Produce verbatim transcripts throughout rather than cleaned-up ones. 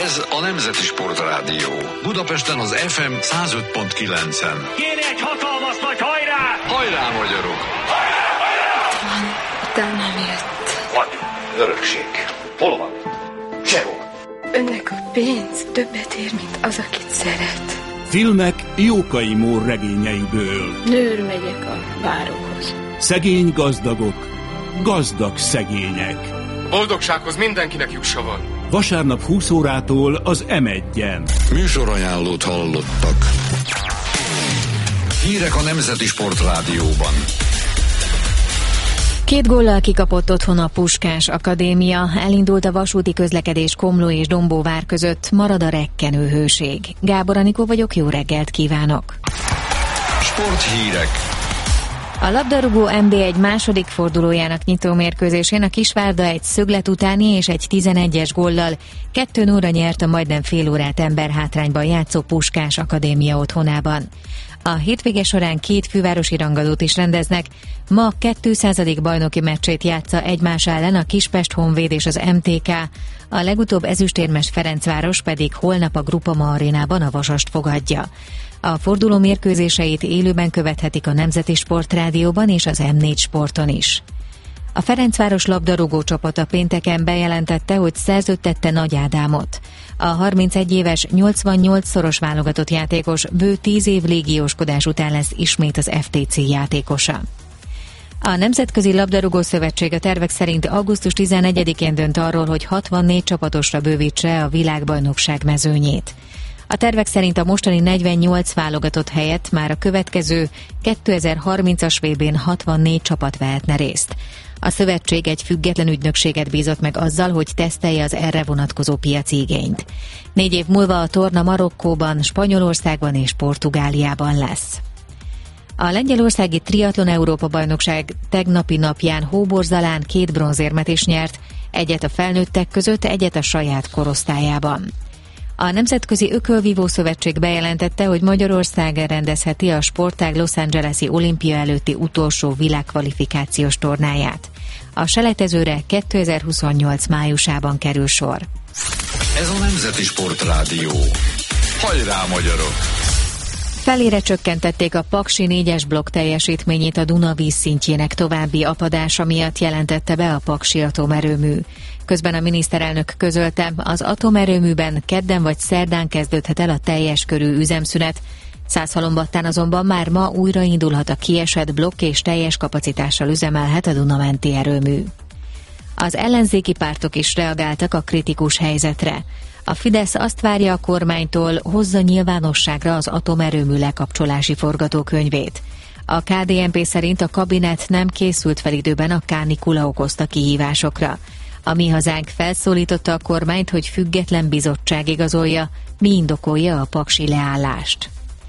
Ez a Nemzeti Sportrádió. Budapesten az ef em száz öt pont kilencen. Kéne egy hatalmas nagy hajrá! Hajrá, magyarok! Hajrá, hajrá! Van, utána jött. Van, örökség. Hol van? Sehol. Önnek a pénz többet ér, mint az, akit szeret. Filmek Jókai Mór regényeiből. Nőr megyek a várokhoz. Szegény gazdagok, gazdag szegények. Boldogsághoz mindenkinek jussa van. Vasárnap húsz órától az em egyen. Műsorajánlót hallottak. Hírek a Nemzeti Sportrádióban. Két góllal kikapott otthon a Puskás Akadémia, elindult a vasúti közlekedés Komló és Dombóvár között, marad a rekkenő hőség. Gábor Anikó vagyok, jó reggelt kívánok! Sporthírek. A labdarúgó en bé egy második fordulójának nyitó mérkőzésén a Kisvárda egy szöglet utáni és egy tizenegyes góllal kettő nullra nyert a majdnem fél órát emberhátrányban játszó Puskás Akadémia otthonában. A hétvége során két fővárosi rangadót is rendeznek, ma kétszázadik bajnoki meccsét játsza egymás ellen a Kispest Honvéd és az em té ká, a legutóbb ezüstérmes Ferencváros pedig holnap a Grupama arénában a Vasast fogadja. A forduló mérkőzéseit élőben követhetik a Nemzeti Sportrádióban és az em négy Sporton is. A Ferencváros labdarúgó csapata pénteken bejelentette, hogy szerződtette Nagy Ádámot. A harmincegy éves, nyolcvannyolc-szoros válogatott játékos bő tíz év légióskodás után lesz ismét az ef té cé játékosa. A Nemzetközi Labdarúgó Szövetség a tervek szerint augusztus tizenegyedikén dönt arról, hogy hatvannégy csapatosra bővítse a világbajnokság mezőnyét. A tervek szerint a mostani negyvennyolc válogatott helyett már a következő kétezer-harmincas vé bén hatvannégy csapat vehetne részt. A szövetség egy független ügynökséget bízott meg azzal, hogy tesztelje az erre vonatkozó piaci igényt. Négy év múlva a torna Marokkóban, Spanyolországban és Portugáliában lesz. A lengyelországi triatlon Európa-bajnokság tegnapi napján Hóborzalán két bronzérmet is nyert, egyet a felnőttek között, egyet a saját korosztályában. A Nemzetközi Ökölvívó Szövetség bejelentette, hogy Magyarország rendezheti a sportág Los Angeles-i olimpia előtti utolsó világkvalifikációs tornáját. A selejtezőre kétezer-huszonnyolc májusában kerül sor. Ez a Nemzeti Sportrádió. Hajrá, magyarok! Felére csökkentették a Paksi négyes blokk teljesítményét a Duna vízszintjének további apadása miatt, jelentette be a Paksi atomerőmű. Közben a miniszterelnök közölte, az atomerőműben kedden vagy szerdán kezdődhet el a teljes körű üzemszünet. Százhalombattán azonban már ma újraindulhat a kiesett blokk és teljes kapacitással üzemelhet a Dunamenti erőmű. Az ellenzéki pártok is reagáltak a kritikus helyzetre. A Fidesz azt várja a kormánytól, hozza nyilvánosságra az atomerőmű lekapcsolási forgatókönyvét. A ká dé en pé szerint a kabinet nem készült fel időben a kánikula okozta kihívásokra. A Mi Hazánk felszólította a kormányt, hogy független bizottság igazolja, mi indokolja a paksi leállást.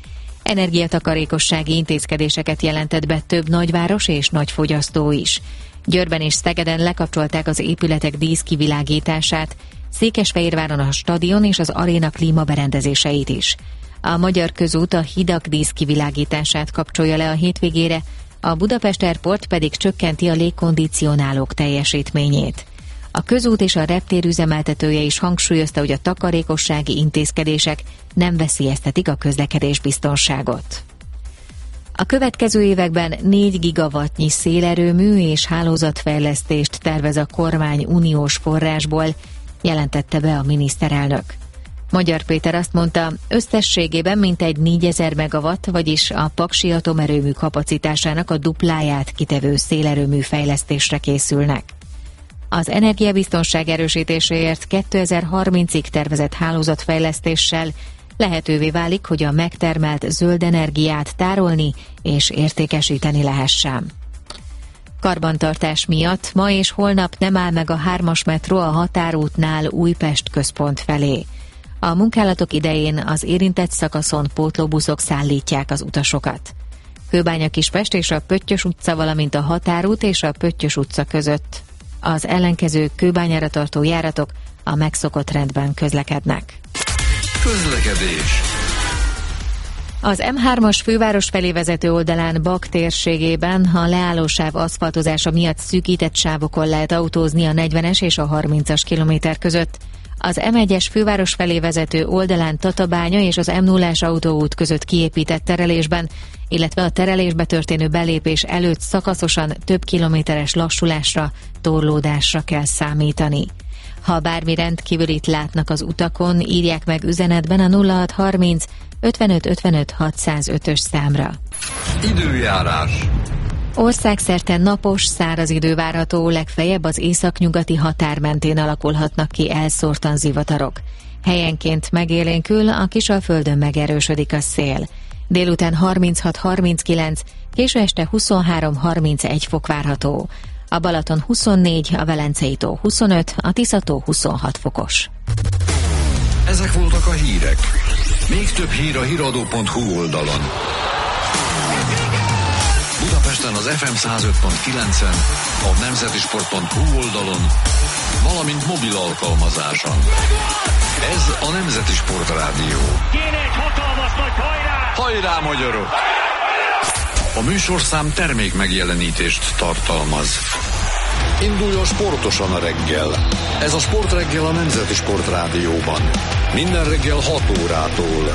Energiatakarékossági intézkedéseket jelentett be több nagyváros és nagyfogyasztó is. Győrben és Szegeden lekapcsolták az épületek díszkivilágítását, Székesfehérváron a stadion és az aréna klímaberendezéseit is. A Magyar Közút a hidak díszkivilágítását kapcsolja le a hétvégére, a Budapest Airport pedig csökkenti a légkondicionálók teljesítményét. A közút és a reptér üzemeltetője is hangsúlyozta, hogy a takarékossági intézkedések nem veszélyeztetik a közlekedés biztonságot. A következő években négy gigawattnyi szélerőmű és hálózatfejlesztést tervez a kormány uniós forrásból, jelentette be a miniszterelnök. Magyar Péter azt mondta, összességében mintegy négyezer megawatt, vagyis a Paksi atomerőmű kapacitásának a dupláját kitevő szélerőmű fejlesztésre készülnek. Az energiabiztonság erősítéséért kétezer-harmincig tervezett hálózatfejlesztéssel lehetővé válik, hogy a megtermelt zöld energiát tárolni és értékesíteni lehessen. Karbantartás miatt ma és holnap nem áll meg a hármas metró a határútnál Újpest központ felé. A munkálatok idején az érintett szakaszon pótlóbuszok szállítják az utasokat. Kőbánya-Kispest és a Pöttyös utca, valamint a Határút és a Pöttyös utca között az ellenkező Kőbányára tartó járatok a megszokott rendben közlekednek. Közlekedés. Az em hármas főváros felé vezető oldalán Bak térségében a leállósáv aszfaltozása miatt szűkített sávokon lehet autózni a negyvenes és a harmincas kilométer között. Az em egyes főváros felé vezető oldalán Tatabánya és az em nullás autóút között kiépített terelésben, illetve a terelésbe történő belépés előtt szakaszosan több kilométeres lassulásra, torlódásra kell számítani. Ha bármi rendkívülit látnak az utakon, írják meg üzenetben a nulla hat harminc ötvenöt ötvenöt hatszázötös számra. Időjárás. Országszerte napos, száraz idő várható, legfeljebb az északnyugati határ mentén alakulhatnak ki elszórtan zivatarok. Helyenként megélénkül, a Kisalföldön megerősödik a szél. Délután harminchat harminckilenc, késő este huszonhárom harmincegy fok várható. A Balaton huszonnégy, a Velencei tó huszonöt, a Tisza-tó huszonhat fokos. Ezek voltak a hírek. Még több hír a híradó pont hu oldalon. Budapesten az ef em száz öt pont kilencen, a nemzetisport pont hu oldalon, valamint mobil alkalmazáson. Ez a Nemzeti Sport Rádió. Kéne egy hatalmas nagy hajrá! Hajrá, magyarok! A műsorszám termék megjelenítést tartalmaz. Induljon sportosan a reggel. Ez a Sportreggel a Nemzeti Sport Rádióban. Minden reggel hat órától.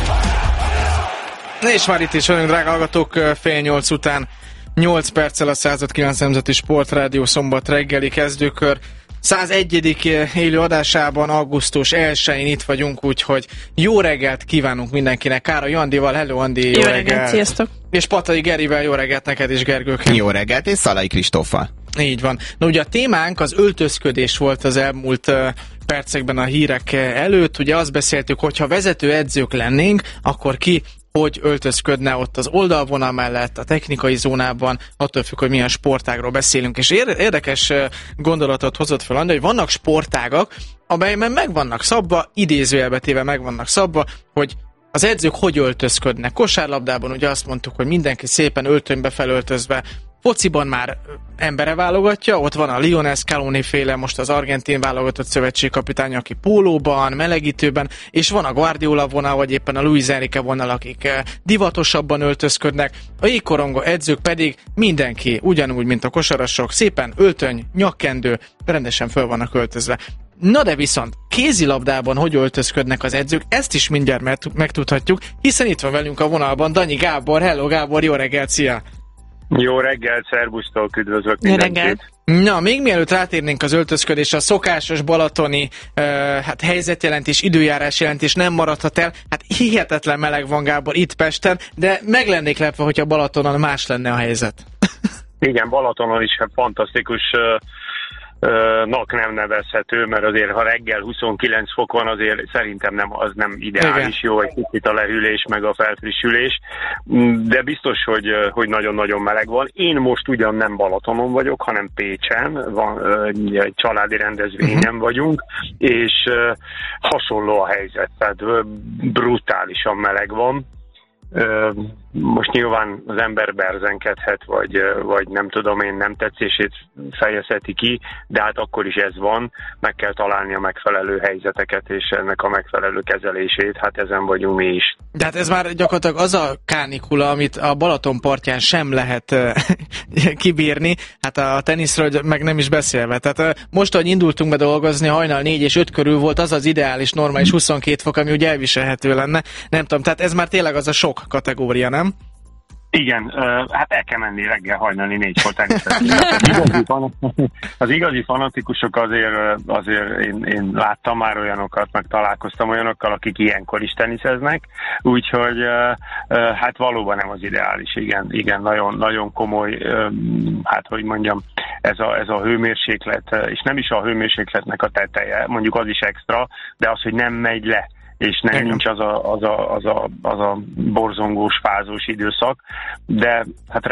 És már itt is vagyunk, drága hallgatók, fél nyolc után nyolc perccel a száz öt kilenc Nemzeti Sportrádió szombat reggeli kezdőkör százegyedik élő adásában, augusztus elsején itt vagyunk, úgyhogy jó reggelt kívánunk mindenkinek. Károly Andival, hello Andi, jó, jó reggelt. reggelt, sziasztok! És Patai Gerivel, jó reggelt neked is, Gergők. Jó reggelt, és Szalai Kristóffal. Így van. Na ugye a témánk az öltözködés volt az elmúlt uh, percekben a hírek előtt. Ugye azt beszéltük, hogy ha vezető edzők lennénk, akkor ki hogy öltözködne ott az oldalvonal mellett, a technikai zónában, attól függ, hogy milyen sportágról beszélünk. És érdekes gondolatot hozott fel, Andi, hogy vannak sportágak, amelyben meg vannak szabva, idézőjelbetéve meg vannak szabva, hogy az edzők hogy öltözködnek. Kosárlabdában ugye azt mondtuk, hogy mindenki szépen öltönybe felöltözve, fociban már embere válogatja, ott van a Lionel Scaloni féle, most az argentin válogatott szövetségkapitány, aki pólóban, melegítőben, és van a Guardiola vonal, vagy éppen a Luis Enrique vonal, akik divatosabban öltözködnek. A jégkorongó edzők pedig mindenki, ugyanúgy, mint a kosarasok, szépen öltöny, nyakkendő, rendesen föl vannak öltözve. Na de viszont kézilabdában hogy öltözködnek az edzők, ezt is mindjárt megtudhatjuk, hiszen itt van velünk a vonalban Danyi Gábor. Hello Gábor, jó reggelt, szia! Jó reggelt, szervusztok, üdvözlök mindenkit! Na, még mielőtt rátérnénk az öltözködésre, a szokásos balatoni uh, hát helyzetjelentés, időjárás jelentés nem maradhat el. Hát hihetetlen meleg van, Gábor, itt Pesten, de meg lennék lepve, hogyha Balatonon más lenne a helyzet. Igen, Balatonon is hát fantasztikus uh, nak nem nevezhető, mert azért ha reggel huszonkilenc fok van, azért szerintem nem, az nem ideális. Igen. Jó, egy kicsit a lehűlés meg a felfrissülés, de biztos, hogy, hogy nagyon-nagyon meleg van. Én most ugyan nem Balatonon vagyok, hanem Pécsen, van, egy családi rendezvényen uh-huh. vagyunk, és hasonló a helyzet, tehát brutálisan meleg van. Most nyilván az ember berzenkedhet, vagy, vagy nem tudom én, nem tetszését fejezheti ki, de hát akkor is ez van, meg kell találni a megfelelő helyzeteket és ennek a megfelelő kezelését, hát ezen vagyunk mi is. De hát ez már gyakorlatilag az a kánikula, amit a Balaton partján sem lehet kibírni, hát a teniszről meg nem is beszélve. Tehát most, ahogy indultunk be dolgozni, hajnal négy és öt körül volt az az ideális, normális huszonkét fok, ami ugye elviselhető lenne. Nem tudom, tehát ez már tényleg az a sok kategória, nem? Igen, hát el kell menni reggel hajnali négykor teniszezni. Az igazi, az igazi fanatikusok azért, azért én, én láttam már olyanokat, meg találkoztam olyanokkal, akik ilyenkor is teniszeznek, úgyhogy hát valóban nem az ideális, igen, igen, nagyon, nagyon komoly, hát hogy mondjam, ez a, ez a hőmérséklet, és nem is a hőmérsékletnek a teteje, mondjuk az is extra, de az, hogy nem megy le, és nem Igen. nincs az a, az, a, az, a, az a borzongós, fázós időszak, de hát